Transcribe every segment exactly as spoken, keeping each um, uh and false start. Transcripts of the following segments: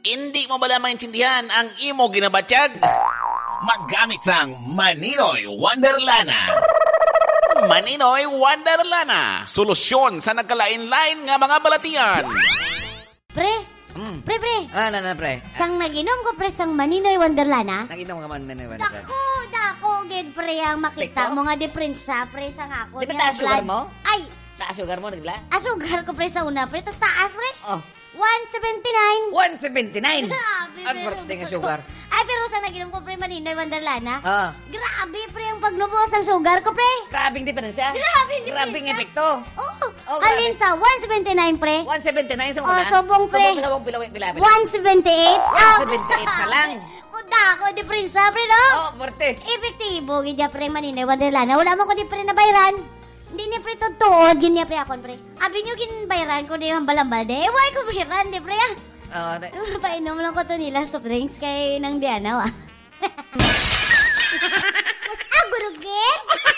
Hindi mo bala maintindihan ang imo ginabatyag? Maggamit sang Maninoy Wonderlana. Maninoy Wonderlana. Solusyon sa nagkalain-lain nga mga balatian. Pre, Mm. pre, pre. Ah, na, na, pre. Sang naginom ko, pre, sang Maninoy Wonderlana. Nakita mo ka man, Maninoy. Dako, dako, gid, pre, ang makita Pekto? mo nga diferensya, pre, sang ako. Di ba nga taas sugar blood. mo? Ay, Taas sugar mo, di ba? asugar ko, pre, sa una, pre. Tapos taas, pre. Oh, one seventy-nine. one seventy-nine. Grabe, Ang pre. parte nga sugar. Ay, pero sa naginom ko, pre, Maninoy Wonderlana. Ah. Grabe, pre, ang paglubos ang sugar ko, pre. Grabing diferensya. Grabing diferensya. Grabing epekto. Oh, Oh, alin grabe. sa one seventy-nine, pre? one seventy-nine sa Oh, una. sobong, pre. Sobong, sobong, bilawin, bilawin. one seventy-eight. one seventy-eight ka lang. Kuda ko, diferensya, pre, no? Oh, forte. Epektibo, gidya, pre, Maninoy Wonderlana. Wala mo ko di, pre, na bayran. Hindi niya, pre, tutuod. Ginya, pre, akon, pre. Abi nyo ginbayran ko di yung balambal, de. Eh, why ko bayran, di, pre, ah? Oh, de- Painom lang ko to nila soft drinks kay nang Diana, wa. Mas agurugit.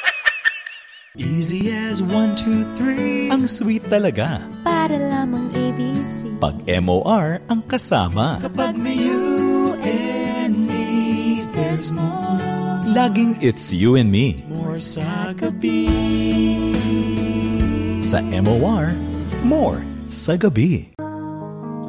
Easy as one, two, three. Ang sweet talaga. Para lamang A B C. Pag M O R ang kasama. Kapag may you and me, there's more. Laging it's you and me. More sa gabi. Sa M O R, more sa gabi.